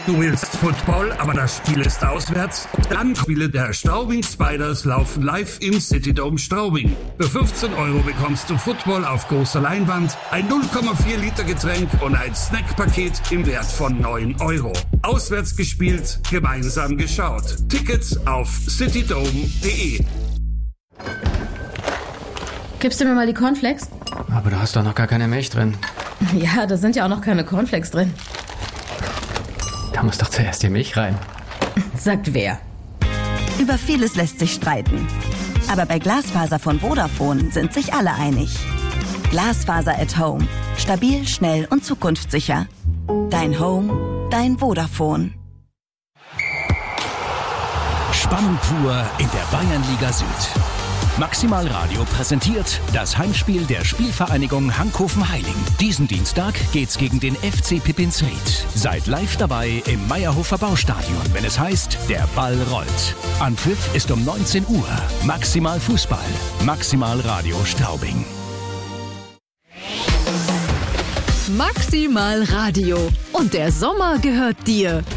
Du willst Football, aber das Spiel ist auswärts? Dann Spiele der Straubing Spiders laufen live im Citydome Straubing. Für 15 € bekommst du Football auf großer Leinwand, ein 0,4 Liter Getränk und ein Snackpaket im Wert von 9 €. Auswärts gespielt, gemeinsam geschaut. Tickets auf citydome.de. Gibst du mir mal die Cornflakes? Aber du hast doch noch gar keine Milch drin. Ja, da sind ja auch noch keine Cornflakes drin. Da muss doch zuerst die Milch rein. Sagt wer? Über vieles lässt sich streiten. Aber bei Glasfaser von Vodafone sind sich alle einig. Glasfaser at Home. Stabil, schnell und zukunftssicher. Dein Home, dein Vodafone. Spannung pur in der Bayernliga Süd. Maximal Radio präsentiert das Heimspiel der Spielvereinigung Hankhofen-Heiling. Diesen Dienstag geht's gegen den FC Pippins-Ried. Seid live dabei im Meierhofer Baustadion, wenn es heißt, der Ball rollt. Anpfiff ist um 19 Uhr. Maximal Fußball. Maximal Radio Straubing. Maximal Radio. Und der Sommer gehört dir.